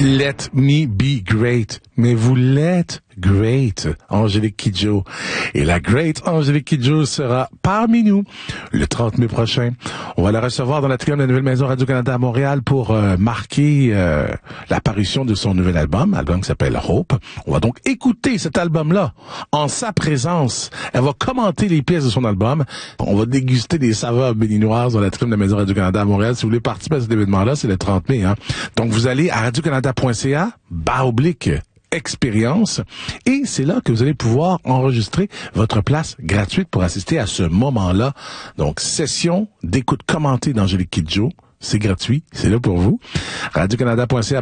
Let me be great. Mais vous l'êtes great, Angélique Kidjo. Et la great Angélique Kidjo sera parmi nous le 30 mai prochain. On va la recevoir dans l'atrium de la Nouvelle Maison Radio-Canada à Montréal pour marquer l'apparition de son nouvel album qui s'appelle Hope. On va donc écouter cet album-là en sa présence. Elle va commenter les pièces de son album. On va déguster des saveurs béninoises dans l'atrium de la Maison Radio-Canada à Montréal. Si vous voulez participer à cet événement-là, c'est le 30 mai. Donc vous allez à radiocanada.ca/expérience et c'est là que vous allez pouvoir enregistrer votre place gratuite pour assister à ce moment-là. Donc session d'écoute commentée d'Angélique Kidjo, c'est gratuit, c'est là pour vous. radiocanada.ca